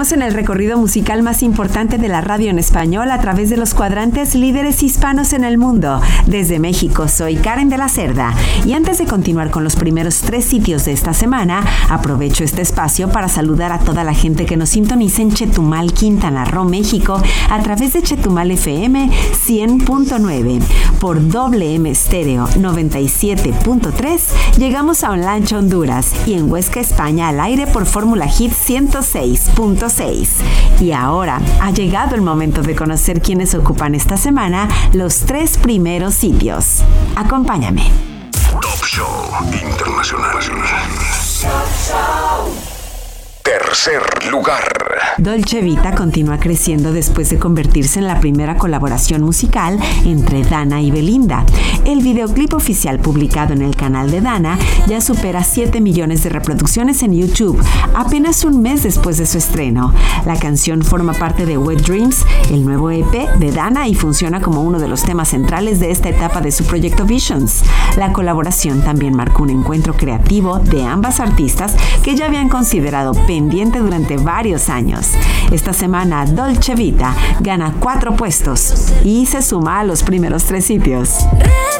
Seguimos en el recorrido musical más importante de la radio en español a través de los cuadrantes líderes hispanos en el mundo. Desde México, soy Karen de la Cerda. Y antes de continuar con los primeros 3 sitios de esta semana, aprovecho este espacio para saludar a toda la gente que nos sintoniza en Chetumal, Quintana Roo, México, a través de Chetumal FM 100.9. Por WM Stereo 97.3, llegamos a Olancho, Honduras, y en Huesca, España, al aire por Fórmula Hit 106.6. Y ahora ha llegado el momento de conocer quiénes ocupan esta semana los 3 primeros sitios. Acompáñame. Top Show Internacional. Tercer lugar. Dolce Vita continúa creciendo después de convertirse en la primera colaboración musical entre Dana y Belinda. El videoclip oficial publicado en el canal de Dana ya supera 7 millones de reproducciones en YouTube, apenas un mes después de su estreno. La canción forma parte de Wet Dreams, el nuevo EP de Dana, y funciona como uno de los temas centrales de esta etapa de su proyecto Visions. La colaboración también marcó un encuentro creativo de ambas artistas que ya habían considerado pendiente durante varios años. Esta semana, Dolce Vita gana 4 puestos y se suma a los primeros 3 sitios.